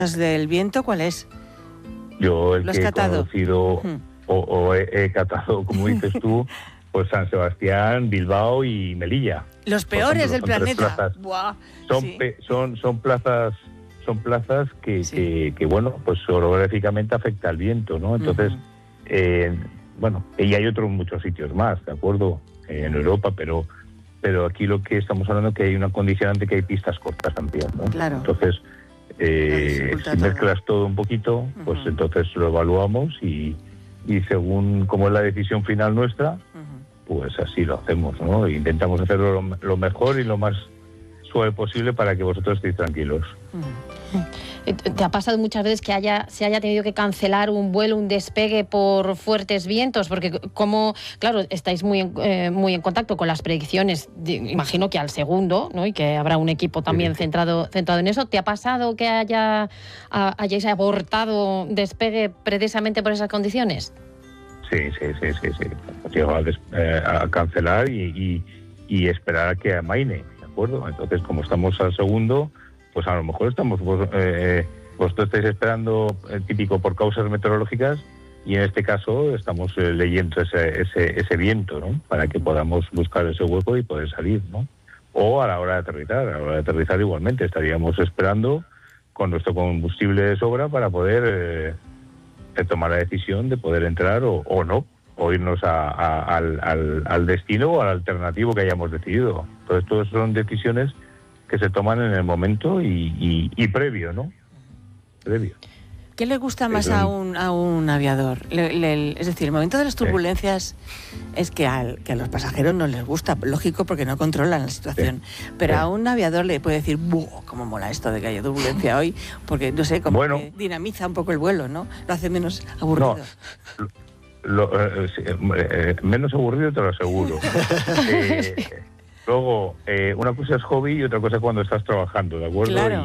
del viento, ¿cuál es? Yo el ¿Lo has que he catado? conocido o he catado, como dices tú, pues San Sebastián, Bilbao y Melilla. Los peores del planeta. Buah, sí. son plazas que bueno, pues orográficamente afecta al viento, ¿no? Entonces, bueno, y hay otros muchos sitios más, ¿de acuerdo? En Europa, pero aquí lo que estamos hablando es que hay una condicionante, que hay pistas cortas también, ¿no? Claro. Entonces, si mezclas todo un poquito, pues entonces lo evaluamos y según cómo es la decisión final nuestra, pues así lo hacemos, ¿no? Intentamos hacerlo lo mejor y lo más suave posible para que vosotros estéis tranquilos. ¿Te ha pasado muchas veces que se haya tenido que cancelar un vuelo, un despegue por fuertes vientos? Porque como, claro, estáis muy en contacto con las predicciones, imagino que al segundo, ¿no? Y que habrá un equipo también centrado en eso. ¿Te ha pasado que hayáis abortado despegue precisamente por esas condiciones? Sí. Llegó a cancelar y esperar a que amaine, ¿de acuerdo? Entonces, como estamos al segundo, pues a lo mejor estamos vosotros estáis esperando típico por causas meteorológicas, y en este caso estamos leyendo ese viento, ¿no? Para que podamos buscar ese hueco y poder salir, ¿no? O a la hora de aterrizar igualmente estaríamos esperando con nuestro combustible de sobra para poder tomar la decisión de poder entrar o no, o irnos al destino o al alternativo que hayamos decidido. Entonces, todas son decisiones que se toman en el momento y previo, ¿no? Previo. ¿Qué le gusta más a un aviador? Es decir, el momento de las turbulencias es que a los pasajeros no les gusta, lógico, porque no controlan la situación. Pero a un aviador le puede decir, ¡buah! ¿Cómo mola esto de que haya turbulencia hoy? Porque, no sé, como que dinamiza un poco el vuelo, ¿no? Lo hace menos aburrido. No, menos aburrido te lo aseguro. Luego, una cosa es hobby y otra cosa es cuando estás trabajando, ¿de acuerdo? Claro,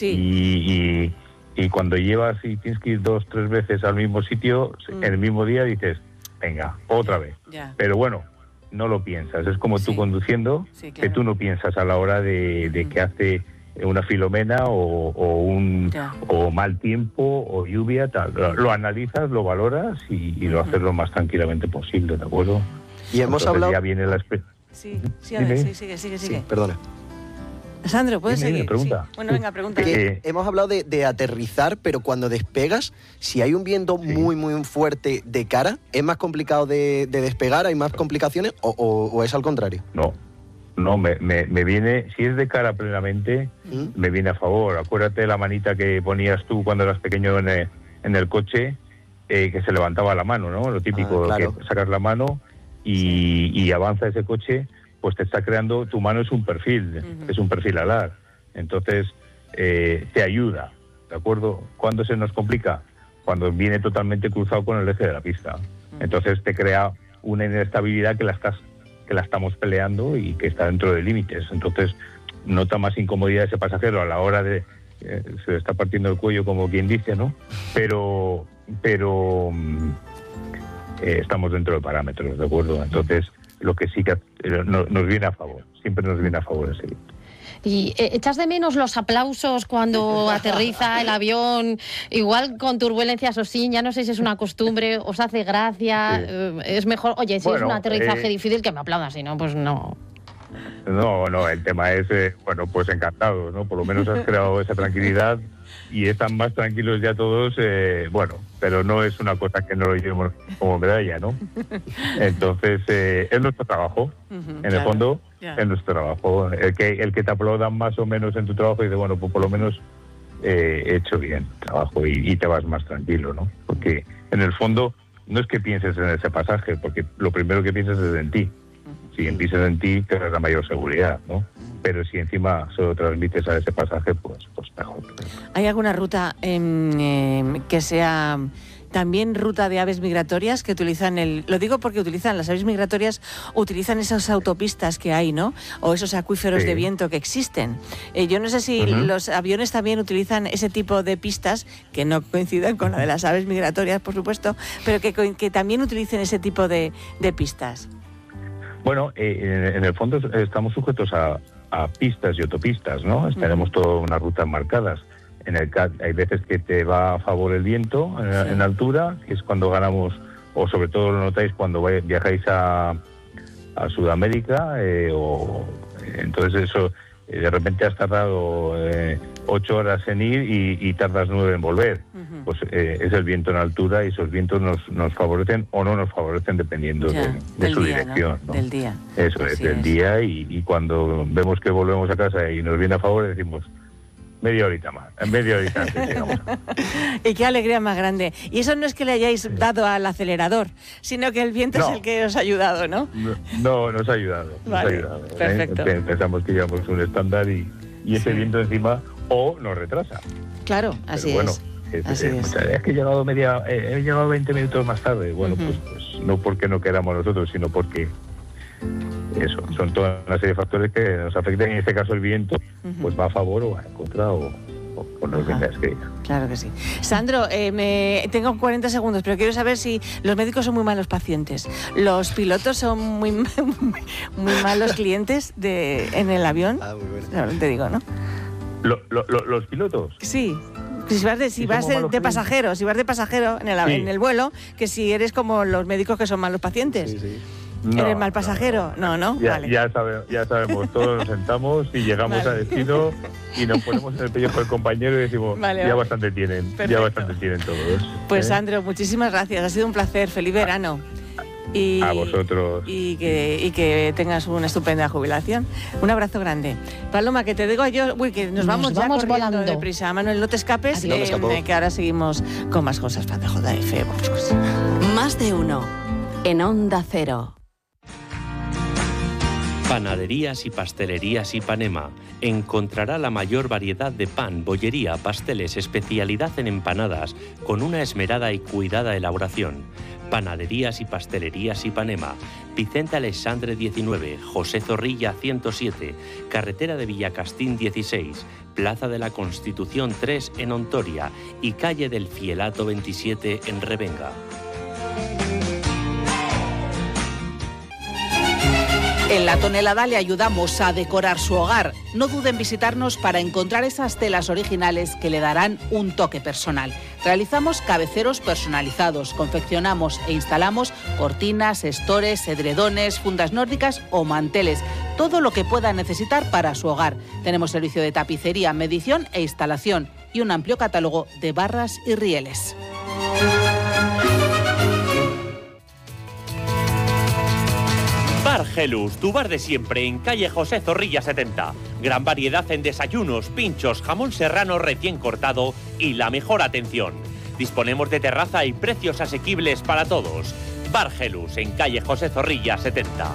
y cuando llevas y tienes que ir 2-3 veces al mismo sitio, en el mismo día dices, venga, otra vez. Ya. Pero bueno, no lo piensas. Es como tú conduciendo, que tú no piensas a la hora de que hace una filomena o mal tiempo o lluvia, tal. Lo analizas, lo valoras y lo haces lo más tranquilamente posible, ¿de acuerdo? Y hemos hablado... Ya viene la sigue. Sí, perdona. Sandro, ¿puedes seguir? Pregunta. Sí. Bueno, venga, pregunta. Hemos hablado de aterrizar, pero cuando despegas, si hay un viento muy fuerte de cara, ¿es más complicado de despegar? ¿Hay más complicaciones o es al contrario? No, me viene, si es de cara plenamente, me viene a favor. Acuérdate de la manita que ponías tú cuando eras pequeño en el coche, que se levantaba la mano, ¿no? Lo típico, claro, que sacas la mano y avanza ese coche, pues te está creando, tu mano es un perfil, es un perfil alar. Entonces, te ayuda, ¿de acuerdo? ¿Cuándo se nos complica? Cuando viene totalmente cruzado con el eje de la pista. Entonces te crea una inestabilidad que la estamos peleando y que está dentro de límites. Entonces, nota más incomodidad ese pasajero a la hora de... se le está partiendo el cuello, como quien dice, ¿no? Pero estamos dentro de parámetros, ¿de acuerdo? Entonces, lo que sí que nos viene a favor, siempre nos viene a favor ese viento. ¿Y echas de menos los aplausos cuando aterriza el avión? Igual con turbulencias o sin, ya no sé si es una costumbre, os hace gracia, es mejor, oye, si es un aterrizaje difícil, que me aplaudan, si no, pues no. No, el tema es, pues encantado, ¿no? Por lo menos has creado esa tranquilidad y están más tranquilos ya todos, pero no es una cosa que no lo llevemos como medalla, ¿no? Entonces, es nuestro trabajo, en el fondo, es nuestro trabajo. El que te aplaudan más o menos en tu trabajo y dice, bueno, pues por lo menos he hecho bien el trabajo y te vas más tranquilo, ¿no? Porque en el fondo no es que pienses en ese pasaje, porque lo primero que piensas es en ti. Si piensas en ti, tendrás la mayor seguridad, ¿no? Pero si encima solo transmites a ese pasaje, pues mejor. ¿Hay alguna ruta que sea también ruta de aves migratorias que utilizan lo digo porque las aves migratorias utilizan esas autopistas que hay, ¿no? O esos acuíferos de viento que existen. Yo no sé si los aviones también utilizan ese tipo de pistas, que no coincidan con la de las aves migratorias, por supuesto, pero que también utilicen ese tipo de pistas. Bueno, en el fondo estamos sujetos a pistas y autopistas, ¿no? Tenemos todas unas rutas marcadas. hay veces que te va a favor el viento en altura, que es cuando ganamos, o sobre todo lo notáis cuando viajáis a Sudamérica, entonces eso, de repente has tardado 8 horas en ir y tardas 9 en volver. Pues es el viento en altura, y esos vientos nos favorecen o no nos favorecen dependiendo de su día, dirección, ¿no? Del día. Eso es, del día, y cuando vemos que volvemos a casa y nos viene a favor, decimos media horita más, media horita antes llegamos. Y qué alegría más grande. Y eso no es que le hayáis dado al acelerador, sino que el viento es el que os ha ayudado, ¿no? No, nos ha ayudado. Vale, perfecto. Pensamos que llevamos un estándar y ese viento encima o nos retrasa. Claro, así bueno, es. Así es. Es que he llegado 20 minutos más tarde. Bueno, pues no porque no queramos nosotros, sino porque eso, son toda una serie de factores que nos afectan. En este caso el viento, pues va a favor o va en contra o nos venga que diga. Claro que sí. Sandro, tengo 40 segundos, pero quiero saber si los médicos son muy malos pacientes. ¿Los pilotos son muy malos clientes en el avión? Muy bueno. Claro, te digo, ¿no? ¿Los pilotos? Sí. Si vas de pasajero en el vuelo, que si eres como los médicos que son malos pacientes. Sí. ¿Eres mal pasajero? No. Vale. Ya sabemos, todos nos sentamos y llegamos a destino y nos ponemos en el pellejo del compañero y decimos, bastante tienen, ya bastante tienen todos. Pues Sandro, muchísimas gracias, ha sido un placer, feliz verano. A vosotros. Y que tengas una estupenda jubilación. Un abrazo grande. Paloma, que te digo yo, que nos vamos volando deprisa. Manuel, no te escapes, que ahora seguimos con más cosas para JF. Más de uno en Onda Cero. Panaderías y Pastelerías Ipanema. Encontrará la mayor variedad de pan, bollería, pasteles, especialidad en empanadas, con una esmerada y cuidada elaboración. Panaderías y Pastelerías Ipanema. Vicente Alexandre 19, José Zorrilla 107, Carretera de Villacastín 16, Plaza de la Constitución 3 en Ontoria y Calle del Fielato 27 en Revenga. En La Tonelada le ayudamos a decorar su hogar. No duden en visitarnos para encontrar esas telas originales que le darán un toque personal. Realizamos cabeceros personalizados, confeccionamos e instalamos cortinas, estores, edredones, fundas nórdicas o manteles. Todo lo que pueda necesitar para su hogar. Tenemos servicio de tapicería, medición e instalación y un amplio catálogo de barras y rieles. Bar Gelus, tu bar de siempre, en calle José Zorrilla 70. Gran variedad en desayunos, pinchos, jamón serrano recién cortado y la mejor atención. Disponemos de terraza y precios asequibles para todos. Bar Gelus, en calle José Zorrilla 70.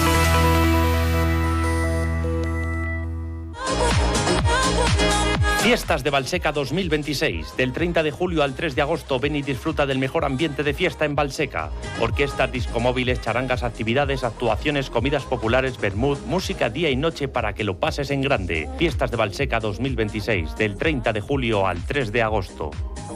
Fiestas de Valseca 2026. Del 30 de julio al 3 de agosto, ven y disfruta del mejor ambiente de fiesta en Valseca. Orquestas, discomóviles, charangas, actividades, actuaciones, comidas populares, vermut, música día y noche para que lo pases en grande. Fiestas de Valseca 2026. Del 30 de julio al 3 de agosto.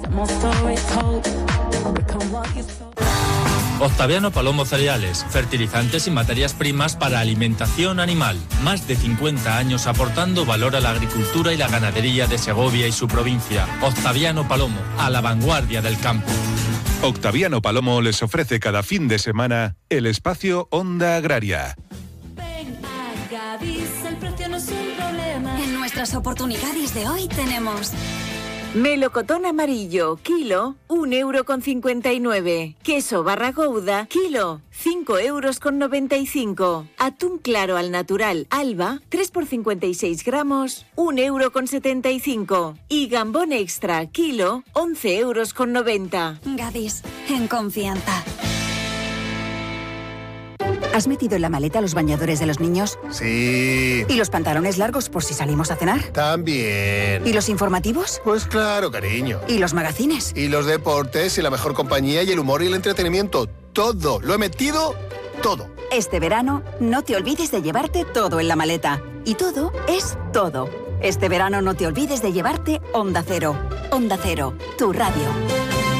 Octaviano Palomo Cereales, fertilizantes y materias primas para alimentación animal. Más de 50 años aportando valor a la agricultura y la ganadería de Segovia y su provincia. Octaviano Palomo, a la vanguardia del campo. Octaviano Palomo les ofrece cada fin de semana el espacio Onda Agraria. Ven a Gadis, el precio no es un problema. En nuestras oportunidades de hoy tenemos... Melocotón amarillo, kilo, 1,59 €. Queso barra Gouda, kilo, 5,95 €. Atún claro al natural, Alba, 3 por 56 gramos, 1,75 €. Y gambón extra, kilo, 11,90 €. Gadis, en confianza. ¿Has metido en la maleta los bañadores de los niños? Sí. ¿Y los pantalones largos por si salimos a cenar? También. ¿Y los informativos? Pues claro, cariño. ¿Y los magazines? Y los deportes, y la mejor compañía, y el humor y el entretenimiento. Todo. Lo he metido todo. Este verano, no te olvides de llevarte todo en la maleta. Y todo es todo. Este verano no te olvides de llevarte Onda Cero. Onda Cero, tu radio.